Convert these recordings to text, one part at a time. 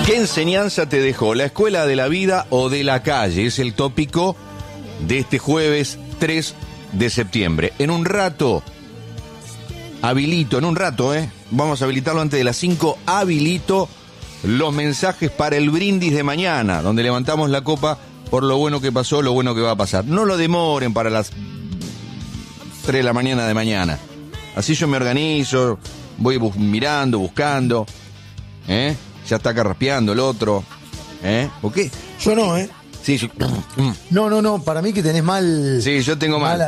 ¿Qué enseñanza te dejó la escuela de la vida o de la calle? Es el tópico de este jueves 3 de septiembre. En un rato, vamos a habilitarlo antes de las 5, habilito los mensajes para el brindis de mañana, donde levantamos la copa por lo bueno que pasó, lo bueno que va a pasar. No lo demoren para las 3 de la mañana de mañana. Así yo me organizo, voy mirando, buscando, ya está carraspeando el otro, ¿o qué? Yo no, Sí, yo... No, para mí que tenés mal... Sí, yo tengo mal.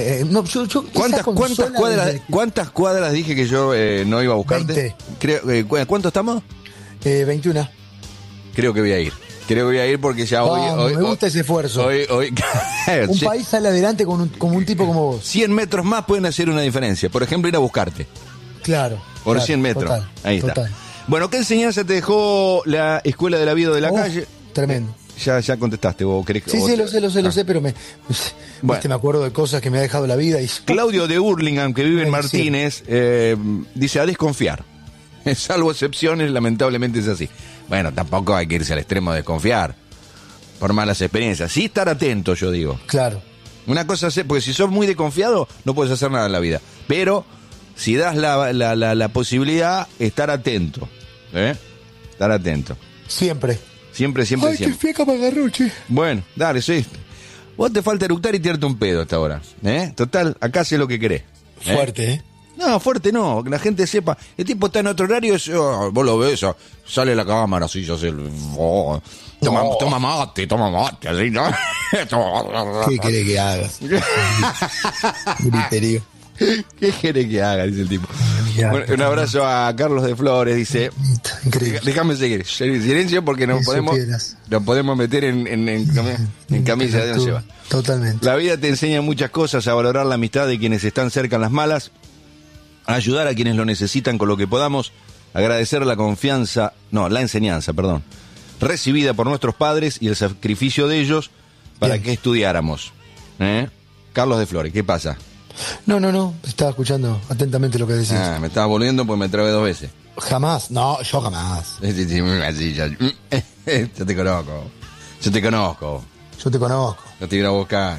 ¿Cuántas cuadras dije que yo no iba a buscarte? 20. ¿Cuánto estamos? 21. Creo que voy a ir porque ya hoy... Me gusta ese esfuerzo. Hoy, un país sale adelante como un tipo como vos. 100 metros más pueden hacer una diferencia. Por ejemplo, ir a buscarte. Claro. Por 100 metros. Total, ahí está. Total. Bueno, ¿qué enseñanza te dejó la escuela de la vida o de la calle? Tremendo. Ya contestaste, vos querés que... Sí, lo sé, pero me acuerdo de cosas que me ha dejado la vida. Claudio de Hurlingham, que vive en Martínez, dice a desconfiar. Salvo excepciones, lamentablemente es así. Bueno, tampoco hay que irse al extremo de desconfiar por malas experiencias. Sí estar atento, yo digo. Claro. Una cosa es, porque si sos muy desconfiado, no puedes hacer nada en la vida. Pero si das la posibilidad, estar atento. Estar atento. Siempre. Siempre. Ay, qué fiaca me agarró, che. Bueno, dale, sí. Vos te falta eructar y tirarte un pedo hasta ahora. Total, acá haces lo que querés. Fuerte, No, fuerte no, que la gente sepa. El tipo está en otro horario, vos lo ves, sale la cámara así, yo sé. Toma mate, así, ¿no? ¿Qué querés que hagas? Griterío. ¿Qué querés que haga? Dice el tipo. Bueno, un abrazo a Carlos de Flores, dice. Increíble. Déjame seguir. Silencio porque nos podemos meter en camisa de once va. Totalmente. La vida te enseña muchas cosas, a valorar la amistad de quienes están cerca en las malas, a ayudar a quienes lo necesitan con lo que podamos, agradecer la enseñanza, recibida por nuestros padres y el sacrificio de ellos para que estudiáramos. Carlos de Flores, ¿qué pasa? No, estaba escuchando atentamente lo que decías. Me estaba volviendo porque me trabé 2 veces. Jamás, yo jamás. Sí, yo te conozco. Yo te conozco. Yo te conozco. Yo te voy a buscar.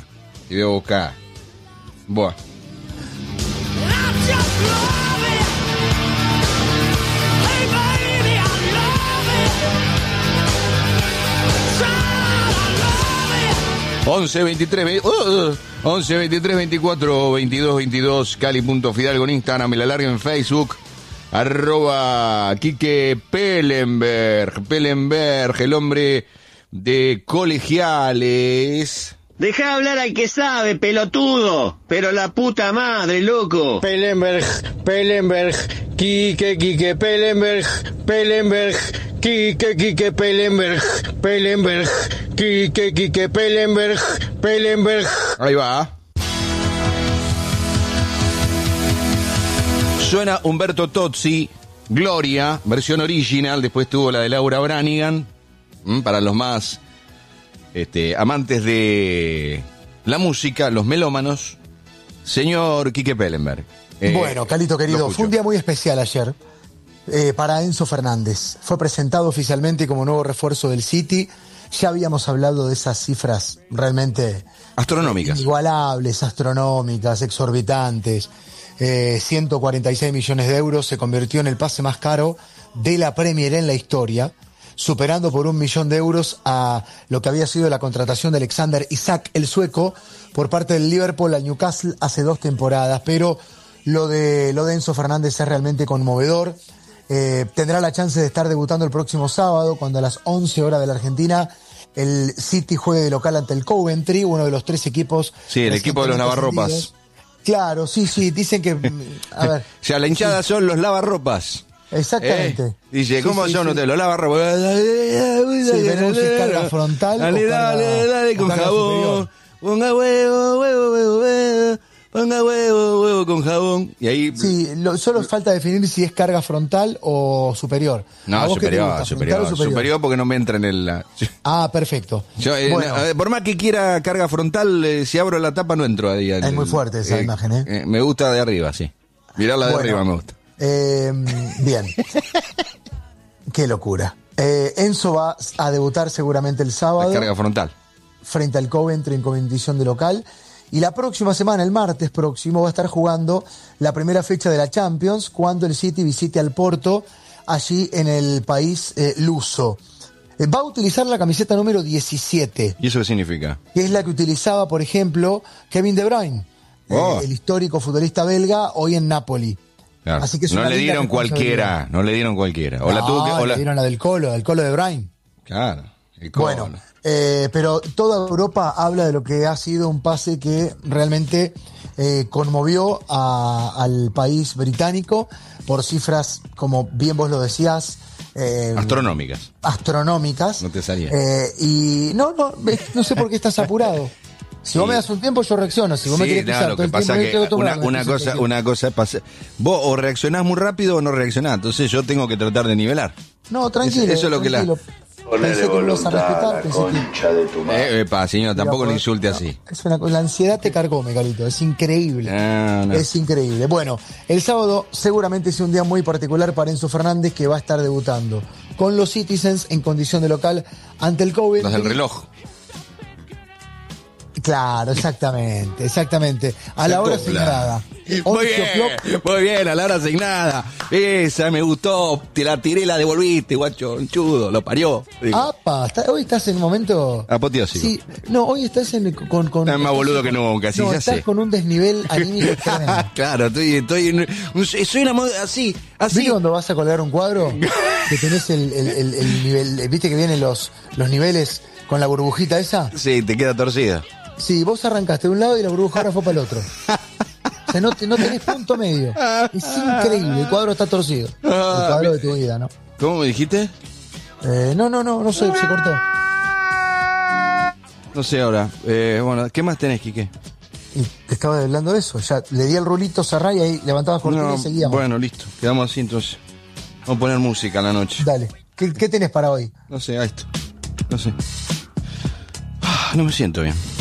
Buah. 11 23 24 22 22 Cali.Fidalgo en Instagram, me la largo en Facebook, @Quique Pellenberg, el hombre de Colegiales. Deja hablar al que sabe, pelotudo. Pero la puta madre, loco. Pellenberg, Quique Pellenberg, Quique Pellenberg, Quique Pellenberg. Ahí va. Suena Humberto Tozzi, Gloria, versión original. Después tuvo la de Laura Branigan, para los más amantes de la música, los melómanos. Señor Quique Pellenberg. Bueno, Calito querido, fue un día muy especial ayer para Enzo Fernández. Fue presentado oficialmente como nuevo refuerzo del City. Ya habíamos hablado de esas cifras realmente astronómicas, inigualables, astronómicas, exorbitantes. 146 millones de euros, se convirtió en el pase más caro de la Premier en la historia, superando por 1 millón de euros a lo que había sido la contratación de Alexander Isak, el sueco, por parte del Liverpool al Newcastle hace 2 temporadas. Pero lo de Enzo Fernández es realmente conmovedor. Tendrá la chance de estar debutando el próximo sábado, cuando a las 11 horas de la Argentina el City juegue de local ante el Coventry, uno de los 3 equipos. Sí, el equipo de los lavarropas. Claro, sí, dicen que... A ver. O sea, la hinchada son los lavarropas. Exactamente. Dice, ¿cómo son ustedes? Los lavarropas. Sí, veremos si es carga frontal dale, con jabón. Ponga huevo. Ponga huevo con jabón. Y ahí... Sí, solo falta definir si es carga frontal o superior. No, superior porque no me entra en el... Perfecto. Yo, bueno. Por más que quiera carga frontal, si abro la tapa no entro ahí. Es muy fuerte esa imagen, me gusta de arriba, sí. Mirarla de arriba me gusta. Bien. Qué locura. Enzo va a debutar seguramente el sábado. La carga frontal. Frente al Coventry en condición de local. Y la próxima semana, el martes próximo, va a estar jugando la primera fecha de la Champions cuando el City visite al Porto, allí en el país luso. Va a utilizar la camiseta número 17. ¿Y eso qué significa? Que es la que utilizaba, por ejemplo, Kevin De Bruyne, el histórico futbolista belga, hoy en Napoli. Claro. Así que es no una le dieron cualquiera, no le dieron cualquiera. O no, la tuvo que, o le dieron la del Colo De Bruyne. Claro, el Colo. Bueno, pero toda Europa habla de lo que ha sido un pase que realmente conmovió al país británico por cifras, como bien vos lo decías, astronómicas. No te salía. Y no sé por qué estás apurado. Si vos me das un tiempo, yo reacciono. Si vos me querés pisar todo el tiempo, yo tengo que tomar una cosa pasa. Vos o reaccionás muy rápido o no reaccionás. Entonces yo tengo que tratar de nivelar. No, tranquilo. Eso es lo tranquilo. que Pensé que me ibas a respetar, señor, tampoco lo insulte así. La ansiedad te cargó, Carito. Es increíble. No. Es increíble. Bueno, el sábado seguramente es un día muy particular para Enzo Fernández, que va a estar debutando con los Citizens en condición de local ante el Coventry. Los del reloj. Claro, exactamente. A la hora asignada. Muy bien, a la hora asignada. Esa me gustó, te la tiré y la devolviste, guacho, chudo, lo parió. ¡Apa! Hoy estás en un momento... apoteósico. Sí, no, hoy estás con estás más boludo que nunca, sí, no, ya estás sé. con un desnivel anímico tremendo. Claro, soy una moda así. ¿Viste cuando vas a colgar un cuadro? Que tenés el nivel, ¿viste que vienen los niveles con la burbujita esa? Sí, te queda torcida. Sí, vos arrancaste de un lado y la burbuja ahora fue para el otro. O sea, no tenés punto medio. Es increíble, el cuadro está torcido. El cuadro de tu vida, ¿no? ¿Cómo me dijiste? No sé, se cortó. No sé ahora. Bueno, ¿qué más tenés, Quique? Y te estaba hablando de eso. Ya le di el rulito, cerrá y ahí levantabas cortina y seguíamos. Bueno, listo. Quedamos así entonces. Vamos a poner música a la noche. Dale. ¿Qué tenés para hoy? No sé, a esto. No sé. No me siento bien.